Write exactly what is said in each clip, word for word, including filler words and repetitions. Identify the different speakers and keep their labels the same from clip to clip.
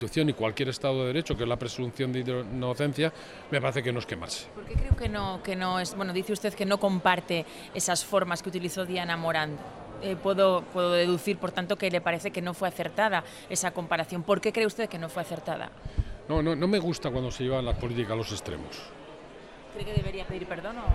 Speaker 1: y cualquier Estado de Derecho, que es la presunción de inocencia, me parece que no es quemarse.
Speaker 2: ¿Por qué creo que no, que no es? Bueno, dice usted que no comparte esas formas que utilizó Diana Morán. Eh, puedo, puedo deducir, por tanto, que le parece que no fue acertada esa comparación. ¿Por qué cree usted que no fue acertada?
Speaker 1: No, no, no me gusta cuando se llevan las políticas a los extremos.
Speaker 2: ¿Cree que debería pedir perdón o...?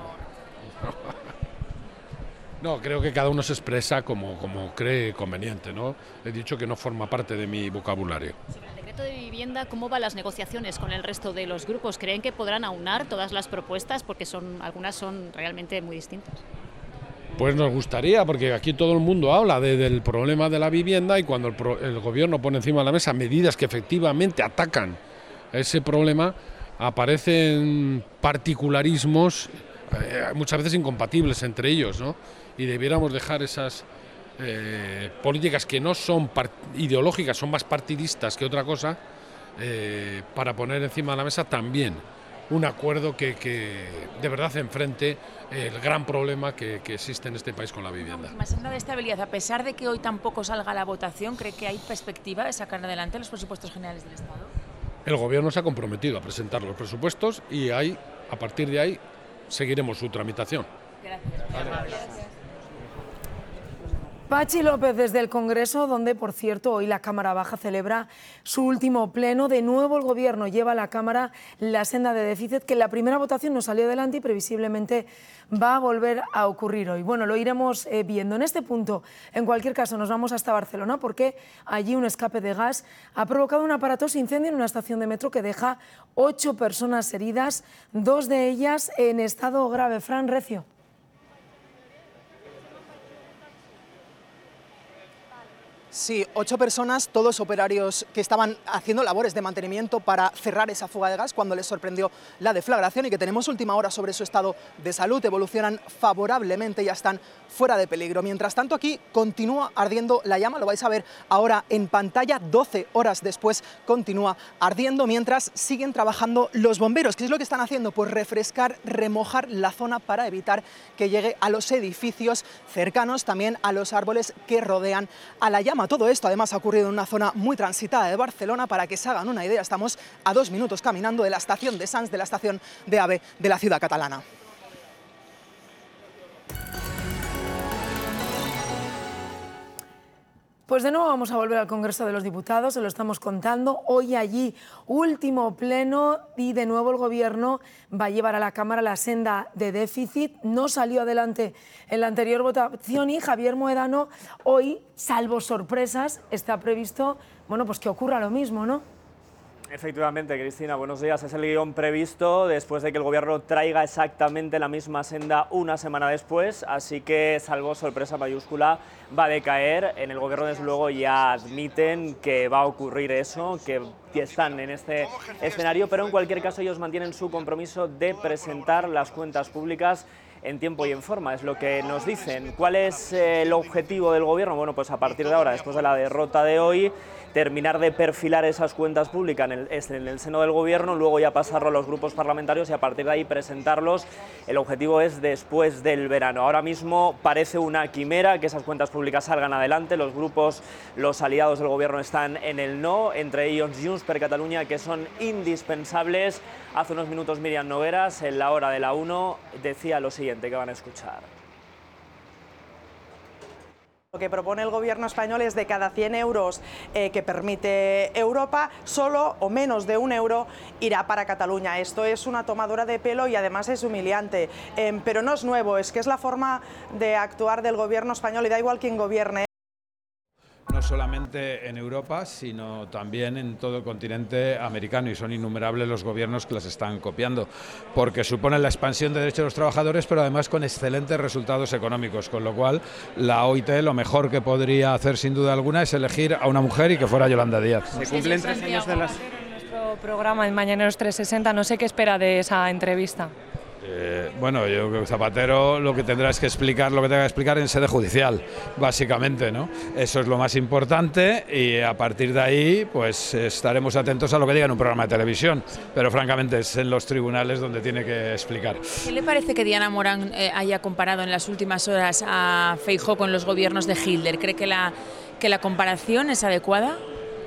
Speaker 1: No, creo que cada uno se expresa como, como cree conveniente, ¿no? He dicho que no forma parte de mi vocabulario.
Speaker 3: Sobre el decreto de vivienda, ¿cómo van las negociaciones con el resto de los grupos? ¿Creen que podrán aunar todas las propuestas? Porque son, algunas son realmente muy distintas.
Speaker 1: Pues nos gustaría, porque aquí todo el mundo habla de, del problema de la vivienda y cuando el, pro, el gobierno pone encima de la mesa medidas que efectivamente atacan a ese problema, aparecen particularismos eh, muchas veces incompatibles entre ellos, ¿no? Y debiéramos dejar esas eh, políticas que no son ideológicas, son más partidistas que otra cosa, eh, para poner encima de la mesa también un acuerdo que, que de verdad enfrente el gran problema que, que existe en este país con la vivienda.
Speaker 2: Más senda de estabilidad, a pesar de que hoy tampoco salga la votación, ¿cree que hay perspectiva de sacar adelante los presupuestos generales del Estado?
Speaker 1: El Gobierno se ha comprometido a presentar los presupuestos y ahí, a partir de ahí seguiremos su tramitación.
Speaker 2: Gracias. Muy amable. Gracias.
Speaker 4: Patxi López desde el Congreso, donde, por cierto, hoy la Cámara Baja celebra su último pleno. De nuevo el Gobierno lleva a la Cámara la senda de déficit, que en la primera votación no salió adelante y previsiblemente va a volver a ocurrir hoy. Bueno, lo iremos eh, viendo. En este punto, en cualquier caso, nos vamos hasta Barcelona porque allí un escape de gas ha provocado un aparatoso incendio en una estación de metro que deja ocho personas heridas, dos de ellas en estado grave. Fran Recio.
Speaker 5: Sí, ocho personas, todos operarios que estaban haciendo labores de mantenimiento para cerrar esa fuga de gas cuando les sorprendió la deflagración y que tenemos última hora sobre su estado de salud. Evolucionan favorablemente, ya están fuera de peligro. Mientras tanto, aquí continúa ardiendo la llama, lo vais a ver ahora en pantalla, doce horas después continúa ardiendo, mientras siguen trabajando los bomberos. ¿Qué es lo que están haciendo? Pues refrescar, remojar la zona para evitar que llegue a los edificios cercanos, también a los árboles que rodean a la llama. Todo esto además ha ocurrido en una zona muy transitada de Barcelona. Para que se hagan una idea, estamos a dos minutos caminando de la estación de Sants, de la estación de AVE de la ciudad catalana.
Speaker 4: Pues de nuevo vamos a volver al Congreso de los Diputados, se lo estamos contando. Hoy allí último pleno y de nuevo el Gobierno va a llevar a la Cámara la senda de déficit. No salió adelante en la anterior votación y Javier Mohedano hoy, salvo sorpresas, está previsto, bueno, pues que ocurra lo mismo, ¿no?
Speaker 6: Efectivamente, Cristina, buenos días. Es el guión previsto después de que el Gobierno traiga exactamente la misma senda una semana después, así que, salvo sorpresa mayúscula, va a decaer. En el Gobierno, desde luego, ya admiten que va a ocurrir eso, que están en este escenario, pero en cualquier caso ellos mantienen su compromiso de presentar las cuentas públicas en tiempo y en forma, es lo que nos dicen. ¿Cuál es eh, el objetivo del Gobierno? Bueno, pues a partir de ahora, después de la derrota de hoy, terminar de perfilar esas cuentas públicas en el, en el seno del Gobierno, luego ya pasarlo a los grupos parlamentarios y a partir de ahí presentarlos. El objetivo es después del verano. Ahora mismo parece una quimera que esas cuentas públicas salgan adelante. Los grupos, los aliados del Gobierno están en el no, entre ellos Junts per Catalunya, que son indispensables. Hace unos minutos Míriam Nogueras, en la hora de la una, decía lo siguiente que van a escuchar.
Speaker 7: Lo que propone el Gobierno español es de cada cien euros eh, que permite Europa, solo o menos de un euro irá para Cataluña. Esto es una tomadura de pelo y además es humillante, eh, pero no es nuevo, es que es la forma de actuar del Gobierno español y da igual quién gobierne.
Speaker 8: No solamente en Europa, sino también en todo el continente americano, y son innumerables los gobiernos que las están copiando, porque suponen la expansión de derechos de los trabajadores, pero además con excelentes resultados económicos, con lo cual la O I T lo mejor que podría hacer sin duda alguna es elegir a una mujer y que fuera Yolanda Díaz.
Speaker 9: Se cumplen tres años de las... En nuestro programa en Mañaneros trescientos sesenta, no sé qué espera de esa entrevista.
Speaker 8: Eh, bueno, yo creo que Zapatero lo que tendrá es que explicar lo que tenga que explicar en sede judicial, básicamente, ¿no? Eso es lo más importante y a partir de ahí pues estaremos atentos a lo que diga en un programa de televisión, pero francamente es en los tribunales donde tiene que explicar.
Speaker 2: ¿Qué le parece que Diana Morán eh, haya comparado en las últimas horas a Feijóo con los gobiernos de Hitler? ¿Cree que la, que la comparación es adecuada?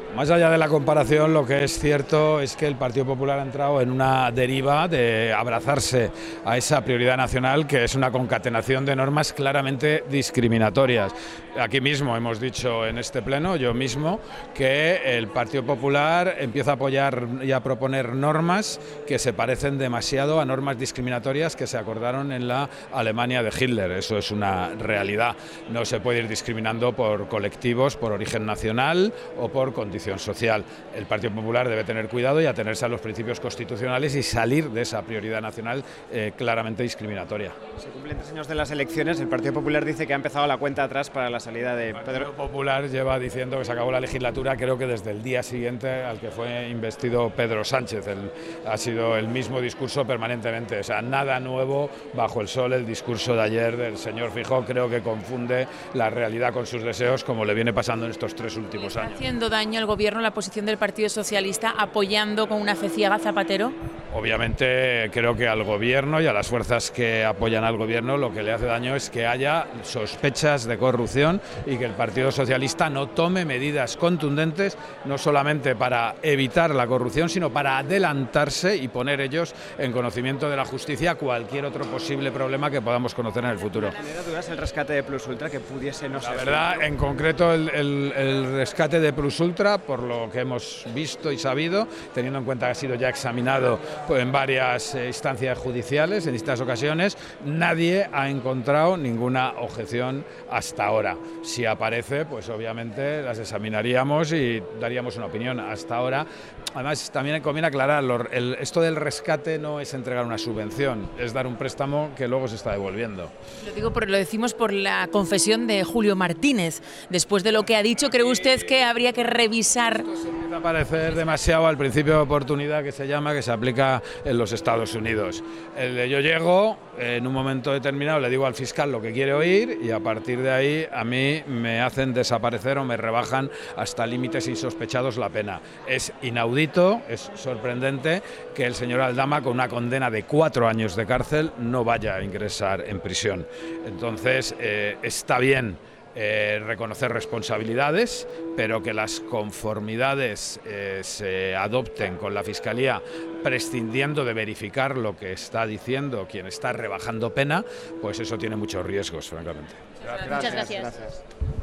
Speaker 8: Más allá de la comparación, lo que es cierto es que el Partido Popular ha entrado en una deriva de abrazarse a esa prioridad nacional, que es una concatenación de normas claramente discriminatorias. Aquí mismo hemos dicho en este pleno, yo mismo, que el Partido Popular empieza a apoyar y a proponer normas que se parecen demasiado a normas discriminatorias que se acordaron en la Alemania de Hitler. Eso es una realidad. No se puede ir discriminando por colectivos, por origen nacional o por condición social. El Partido Popular debe tener cuidado y atenerse a los principios constitucionales y salir de esa prioridad nacional eh, claramente discriminatoria.
Speaker 10: Se cumplen tres años de las elecciones, el Partido Popular dice que ha empezado la cuenta atrás para la salida de Pedro.
Speaker 8: El Partido Popular lleva diciendo que se acabó la legislatura, creo que desde el día siguiente al que fue investido Pedro Sánchez. El, ha sido el mismo discurso permanentemente, o sea, nada nuevo bajo el sol. El discurso de ayer del señor Feijóo creo que confunde la realidad con sus deseos, como le viene pasando en estos tres últimos años.
Speaker 2: ¿Está haciendo daño al gobierno la posición del Partido Socialista apoyando con una fe ciega a Zapatero?
Speaker 8: Obviamente creo que al gobierno y a las fuerzas que apoyan al gobierno lo que le hace daño es que haya sospechas de corrupción y que el Partido Socialista no tome medidas contundentes, no solamente para evitar la corrupción, sino para adelantarse y poner ellos en conocimiento de la justicia cualquier otro posible problema que podamos conocer en el futuro.
Speaker 10: ¿Genera dudas el rescate de Plus Ultra que pudiese no ser?
Speaker 8: La verdad, en concreto el, el, el rescate de Plus Ultra, por lo que hemos visto y sabido, teniendo en cuenta que ha sido ya examinado pues, en varias eh, instancias judiciales, en distintas ocasiones, nadie ha encontrado ninguna objeción hasta ahora. Si aparece, pues obviamente las examinaríamos y daríamos una opinión. Hasta ahora, además, también conviene aclarar, el, esto del rescate no es entregar una subvención, es dar un préstamo que luego se está devolviendo.
Speaker 2: Lo digo por, lo decimos por la confesión de Julio Martínez. Después de lo que ha dicho, ¿cree usted que habría que revisar?
Speaker 8: Esto se empieza a parecer demasiado al principio de oportunidad que se llama, que se aplica en los Estados Unidos. El de yo llego, en un momento determinado le digo al fiscal lo que quiere oír y a partir de ahí a mí me hacen desaparecer o me rebajan hasta límites insospechados la pena. Es inaudito, es sorprendente que el señor Aldama, con una condena de cuatro años de cárcel, no vaya a ingresar en prisión. Entonces, eh, está bien Eh, reconocer responsabilidades, pero que las conformidades eh, se adopten con la Fiscalía, prescindiendo de verificar lo que está diciendo quien está rebajando pena, pues eso tiene muchos riesgos, francamente.
Speaker 3: Gracias. Muchas gracias. gracias.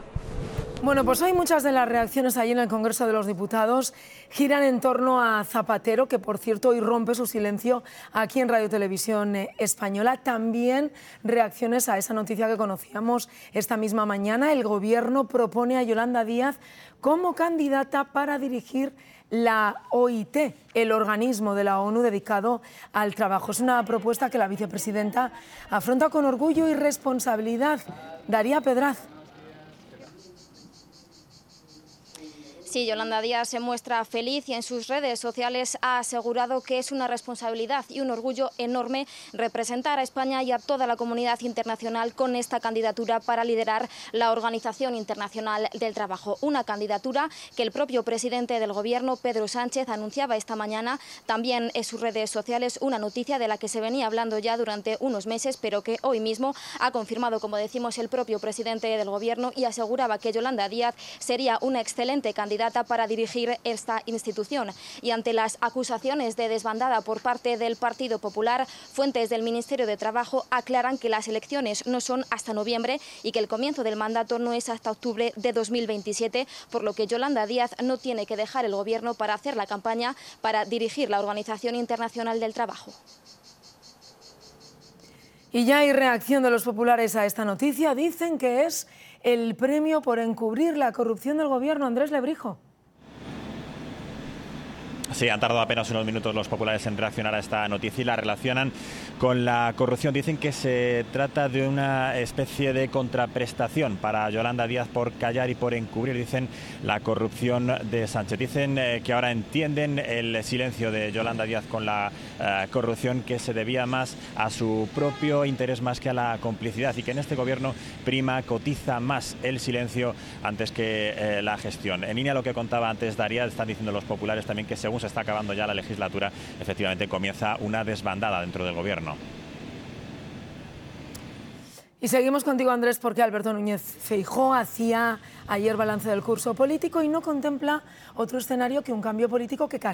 Speaker 4: Bueno, pues hoy muchas de las reacciones allí en el Congreso de los Diputados giran en torno a Zapatero, que por cierto hoy rompe su silencio aquí en Radio Televisión Española. También reacciones a esa noticia que conocíamos esta misma mañana. El Gobierno propone a Yolanda Díaz como candidata para dirigir la O I T, el organismo de la ONU dedicado al trabajo. Es una propuesta que la vicepresidenta afronta con orgullo y responsabilidad. Daría Pedraz.
Speaker 11: Sí, Yolanda Díaz se muestra feliz y en sus redes sociales ha asegurado que es una responsabilidad y un orgullo enorme representar a España y a toda la comunidad internacional con esta candidatura para liderar la Organización Internacional del Trabajo. Una candidatura que el propio presidente del Gobierno, Pedro Sánchez, anunciaba esta mañana también en sus redes sociales, una noticia de la que se venía hablando ya durante unos meses, pero que hoy mismo ha confirmado, como decimos, el propio presidente del Gobierno y aseguraba que Yolanda Díaz sería una excelente candidata para dirigir esta institución. Y ante las acusaciones de desbandada por parte del Partido Popular, fuentes del Ministerio de Trabajo aclaran que las elecciones no son hasta noviembre y que el comienzo del mandato no es hasta octubre de dos mil veintisiete, por lo que Yolanda Díaz no tiene que dejar el Gobierno para hacer la campaña para dirigir la Organización Internacional del Trabajo.
Speaker 4: Y ya hay reacción de los populares a esta noticia. Dicen que es el premio por encubrir la corrupción del Gobierno. Andrés Lebrijo.
Speaker 12: Sí, han tardado apenas unos minutos los populares en reaccionar a esta noticia y la relacionan con la corrupción. Dicen que se trata de una especie de contraprestación para Yolanda Díaz por callar y por encubrir, dicen, la corrupción de Sánchez. Dicen eh, que ahora entienden el silencio de Yolanda Díaz con la eh, corrupción, que se debía más a su propio interés más que a la complicidad y que en este gobierno prima, cotiza más el silencio antes que eh, la gestión. En línea a lo que contaba antes Daría, están diciendo los populares también que según se está acabando ya la legislatura, efectivamente comienza una desbandada dentro del gobierno.
Speaker 4: Y seguimos contigo, Andrés, porque Alberto Núñez Feijóo hacía ayer balance del curso político y no contempla otro escenario que un cambio político que casi